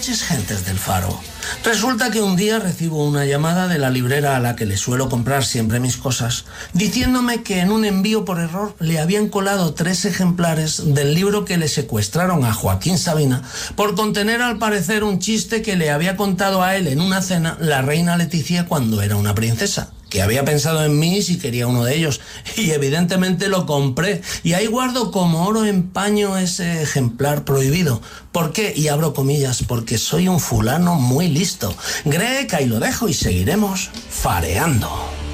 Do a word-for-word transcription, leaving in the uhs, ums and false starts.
noches, gentes del Faro. Resulta que un día recibo una llamada de la librera a la que le suelo comprar siempre mis cosas, diciéndome que en un envío por error le habían colado tres ejemplares del libro que le secuestraron a Joaquín Sabina por contener al parecer un chiste que le había contado a él en una cena la reina Leticia cuando era una princesa, que había pensado en mí si quería uno de ellos, y evidentemente lo compré, y ahí guardo como oro en paño ese ejemplar prohibido. ¿Por qué? Y abro comillas, porque soy un fulano muy listo. Grec, ahí lo dejo y seguiremos fareando.